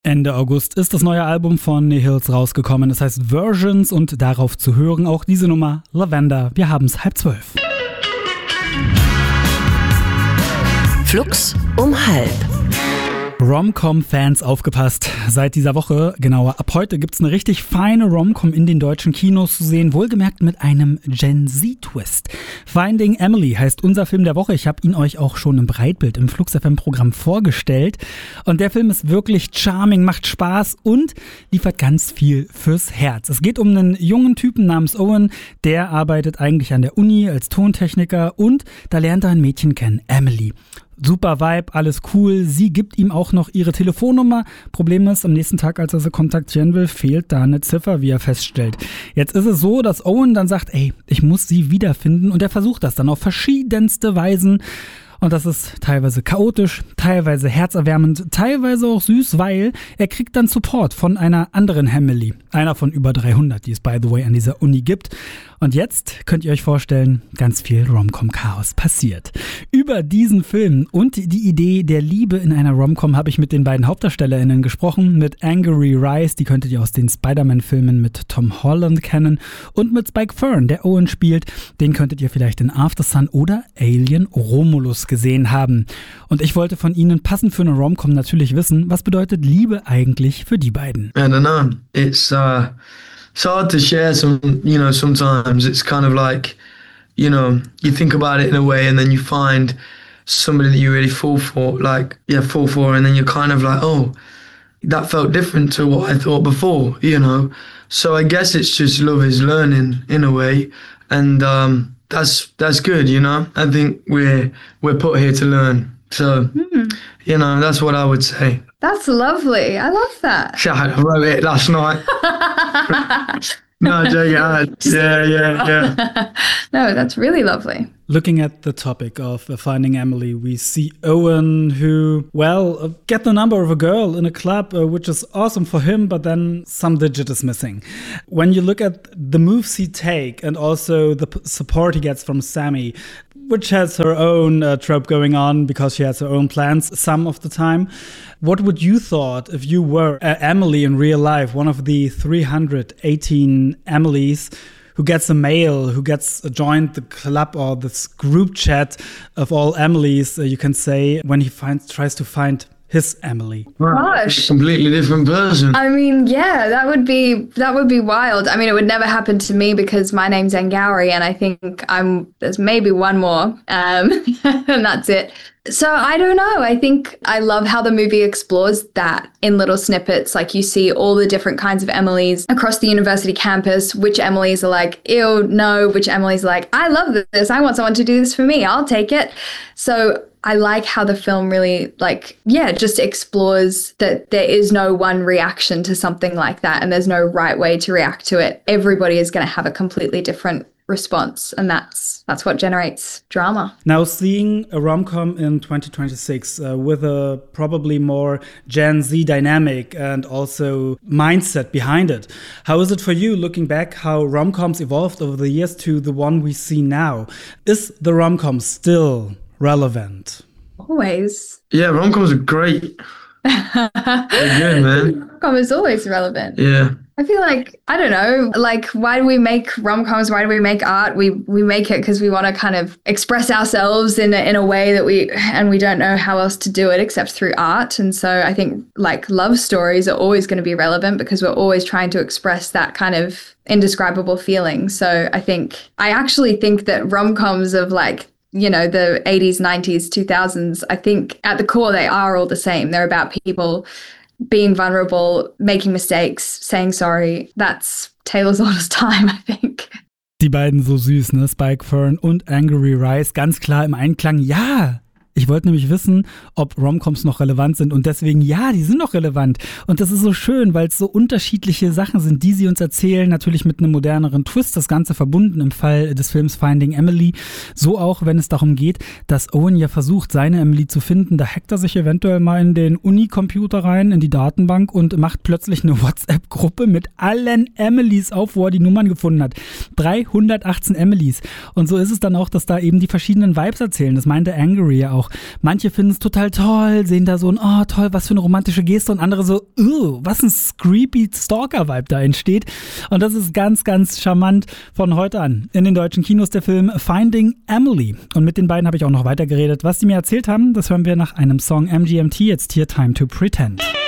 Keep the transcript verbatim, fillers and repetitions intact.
Ende August ist das neue Album von Nihils rausgekommen. Das heißt Versions und darauf zu hören auch diese Nummer Lavender. Wir haben es halb zwölf. Flux um halb. Rom-Com-Fans aufgepasst. Seit dieser Woche, genauer ab heute, gibt's eine richtig feine Rom-Com in den deutschen Kinos zu sehen, wohlgemerkt mit einem Gen-Z-Twist. Finding Emily heißt unser Film der Woche. Ich habe ihn euch auch schon im Breitbild im Flux F M-Programm vorgestellt. Und der Film ist wirklich charming, macht Spaß und liefert ganz viel fürs Herz. Es geht um einen jungen Typen namens Owen, der arbeitet eigentlich an der Uni als Tontechniker und da lernt er ein Mädchen kennen, Emily. Super Vibe, alles cool. Sie gibt ihm auch noch ihre Telefonnummer. Problem ist, am nächsten Tag, als er sie kontaktieren will, fehlt da eine Ziffer, wie er feststellt. Jetzt ist es so, dass Owen dann sagt, ey, ich muss sie wiederfinden. Und er versucht das dann auf verschiedenste Weisen. Und das ist teilweise chaotisch, teilweise herzerwärmend, teilweise auch süß, weil er kriegt dann Support von einer anderen Emily. Einer von über dreihundert, die es by the way an dieser Uni gibt. Und jetzt könnt ihr euch vorstellen, ganz viel Rom-Com-Chaos passiert. Über diesen Film und die Idee der Liebe in einer Rom-Com habe ich mit den beiden HauptdarstellerInnen gesprochen. Mit Angourie Rice, die könntet ihr aus den Spider-Man-Filmen mit Tom Holland kennen. Und mit Spike Fern, der Owen spielt. Den könntet ihr vielleicht in After Sun oder Alien Romulus gesehen haben. Und ich wollte von ihnen passend für eine Rom-Com natürlich wissen, was bedeutet Liebe eigentlich für die beiden? I don't know. It's uh, it's hard to share. Some, you know, sometimes it's kind of like, you know, you think about it in a way, and then you find somebody that you really fall for, like yeah, fall for, and then you're kind of like, oh, that felt different to what I thought before, you know. So I guess it's just love is learning in a way, and um, that's that's good, you know. I think we're we're put here to learn. So, mm. you know, that's what I would say. That's lovely. I love that. I wrote it last night. No, joking. Yeah, yeah, yeah. No, that's really lovely. Looking at the topic of uh, Finding Emily, we see Owen who, well, uh, get the number of a girl in a club, uh, which is awesome for him, but then some digit is missing. When you look at the moves he take and also the p- support he gets from Sammy, which has her own uh, trope going on because she has her own plans some of the time. What would you thought if you were uh, Emily in real life, one of the three hundred eighteen Emilys who gets a mail, who gets joined the club or this group chat of all Emilys, uh, you can say, when he finds tries to find his Emily? Gosh, Completely different person. I mean, yeah, that would be that would be wild. I mean, it would never happen to me because my name's Angourie, and I think I'm there's maybe one more, um, and that's it. So I don't know. I think I love how the movie explores that in little snippets. Like you see all the different kinds of Emilys across the university campus, which Emilys are like, ew, no, which Emilys are like, I love this. I want someone to do this for me. I'll take it. So I like how the film really, like, yeah, just explores that there is no one reaction to something like that, and there's no right way to react to it. Everybody is going to have a completely different response, and that's that's what generates drama. Now, seeing a rom-com in twenty twenty-six uh, with a probably more Gen Z dynamic and also mindset behind it, how is it for you looking back how rom-coms evolved over the years to the one we see now? Is the rom-com still relevant? Always. Yeah, rom-coms are great. They're good, man. Rom-com is always relevant. Yeah. I feel like, I don't know, like, why do we make rom-coms? Why do we make art? We we make it because we want to kind of express ourselves in a, in a way that we, and we don't know how else to do it except through art. And so I think, like, love stories are always going to be relevant because we're always trying to express that kind of indescribable feeling. So I think, I actually think that rom-coms of, like, you know, the eighties, nineties, two thousands, I think at the core, they are all the same. They're about people being vulnerable, making mistakes, saying sorry. That's Taylor's Oldest Time, I think. Die beiden so süß, ne? Spike Fern und Angourie Rice, ganz klar im Einklang. Ja, ich wollte nämlich wissen, ob Romcoms noch relevant sind und deswegen, ja, die sind noch relevant und das ist so schön, weil es so unterschiedliche Sachen sind, die sie uns erzählen, natürlich mit einem moderneren Twist, das Ganze verbunden im Fall des Films Finding Emily, so auch, wenn es darum geht, dass Owen ja versucht, seine Emily zu finden, da hackt er sich eventuell mal in den Uni-Computer rein, in die Datenbank und macht plötzlich eine WhatsApp-Gruppe mit allen Emilys auf, wo er die Nummern gefunden hat. dreihundertachtzehn Emilys und so ist es dann auch, dass da eben die verschiedenen Vibes erzählen, das meinte Angourie ja auch auch. Manche finden es total toll, sehen da so ein, oh toll, was für eine romantische Geste und andere so, uh, was ein creepy Stalker-Vibe da entsteht. Und das ist ganz, ganz charmant von heute an. In den deutschen Kinos der Film Finding Emily. Und mit den beiden habe ich auch noch weiter geredet. Was die mir erzählt haben, das hören wir nach einem Song M G M T, jetzt hier Time to Pretend.